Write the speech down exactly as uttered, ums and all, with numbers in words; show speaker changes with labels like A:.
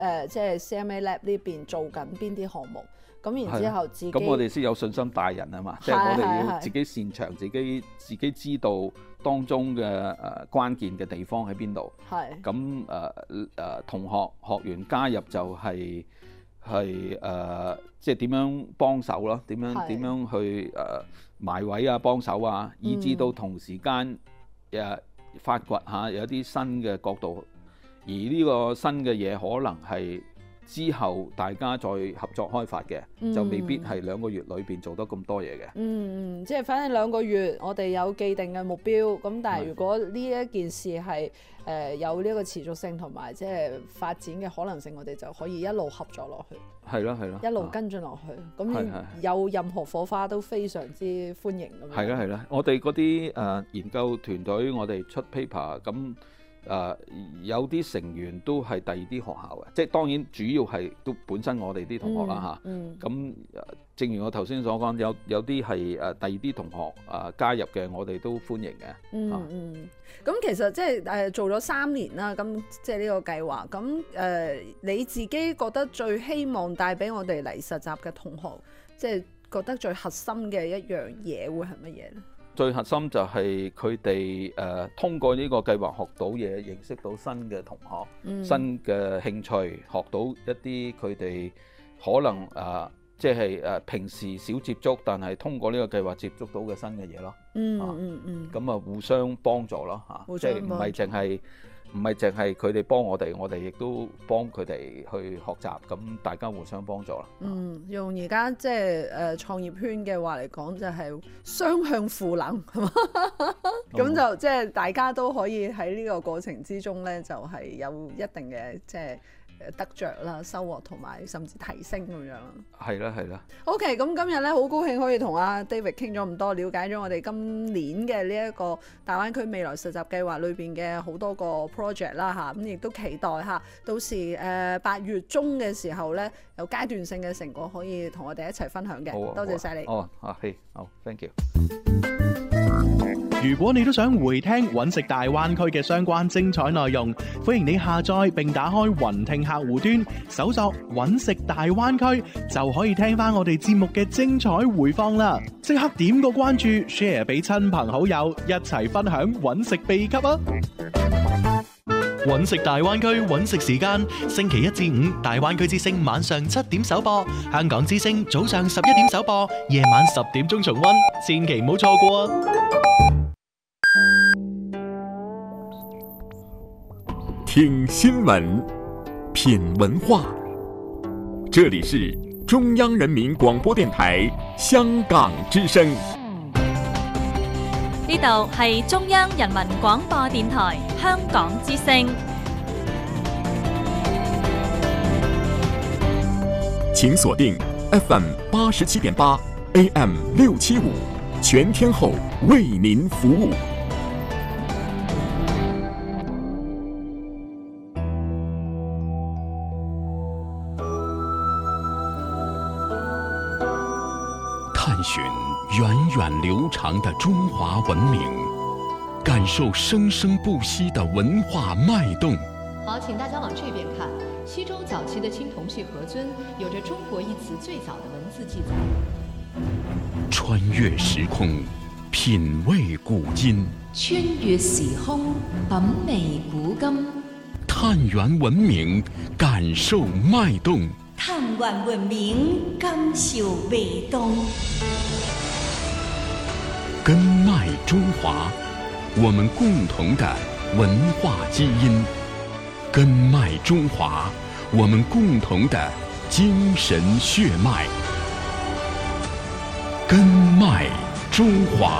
A: 誒即係 C M A Lab 呢邊做緊邊啲項目，咁然之後自己
B: 咁我哋先有信心帶人啊嘛，即係我哋要自己擅長，自己自己知道當中嘅誒、呃、關鍵嘅地方喺邊度。係咁誒誒同學學員加入就係係誒即係點樣幫手咯？點樣點樣去誒、呃、埋位啊幫手啊，以至到同時間誒、呃、發掘下有啲新嘅角度。而呢個新嘅嘢可能係之後大家再合作開發嘅，嗯、就未必係兩個月裏邊做得咁多嘢嘅。
A: 嗯嗯，即係反正兩個月我哋有既定嘅目標，咁但係如果呢一件事係誒、呃、有呢個持續性同埋即係發展嘅可能性，我哋就可以一路合作落去。係咯係咯，一路跟進落去，咁、啊、有任何火花都非常之歡迎咁樣。係啦係啦，我哋嗰啲誒研究團隊，我哋出 paper 咁。誒、呃、有啲成員都係第二啲學校嘅，即係當然主要係都本身我哋啲同學啦嚇。咁、嗯嗯啊、正如我頭先所講，有有啲係誒第二啲同學誒、呃、加入嘅，我哋都歡迎嘅。嗯嗯。咁、啊、其實即係誒做咗三年啦，咁即係呢個計劃。咁誒、呃、你自己覺得最希望帶俾我哋嚟實習嘅同學，即係覺得最核心嘅一樣嘢會係乜嘢咧？最核心就係佢哋誒通過呢個計劃學到嘢，認識到新嘅同學、嗯、新嘅興趣，學到一啲佢哋可能誒即係誒平時少接觸，但係通過呢個計劃接觸到嘅新嘅嘢咯。嗯嗯嗯。咁啊，互相幫助咯嚇，即係唔係淨係唔係淨係佢哋幫我哋，我哋亦都幫佢哋去學習，咁大家互相幫助啦。嗯，用而家即係誒創業圈嘅話嚟講，就係雙向賦能，係嘛？咁就即係大家都可以喺呢個過程之中咧，就係有一定嘅即係得着啦、收穫同埋甚至提升咁樣。係啦，係啦。OK，咁今日咧好高興可以同阿 David 傾咗咁多，了解咗我哋今年嘅呢一個大灣區未來實習計劃裏邊嘅好多個 project 啦嚇，咁亦都期待嚇到時誒八月中嘅時候咧有階段性嘅成果可以同我哋一齊分享嘅。多謝晒你。哦，啊，係，好 ，thank you。
C: 如果你都想回聽揾食大灣區嘅相關精彩內容，歡迎你下載並打開雲聽客戶端，搜索揾食大灣區，就可以聽翻我哋節目嘅精彩回放啦！即刻點個關注 ，share 俾親朋好友，一齊分享揾食秘笈啊！揾食大灣區揾食時間，星期一至五大灣區之聲晚上七點首播，香港之聲早上十一點首播，夜晚十點鐘重溫，千祈唔好錯過啊！
D: 聽新聞，品文化，這裡是中央人民廣播電台香港之聲。
E: 呢度係中央人民廣播電台香港之聲。
D: 請鎖定 F M 八十七點八 A M 六七五，全天候為您服務。探尋源遠流長的中華文明，感受生生不息的文化脈動。
F: 好，請大家往這邊看。西周早期的青銅器盒尊有着中國一詞最早的文字記載。
D: 穿越時空，品味古今。
F: 穿越時空，品味古今。
D: 探源文明，感受脈動。
G: 探源文明，感受脈動。
D: 根脈中華，我們共同的文化基因。根脈中華，我們共同的精神血脈。根脈中華。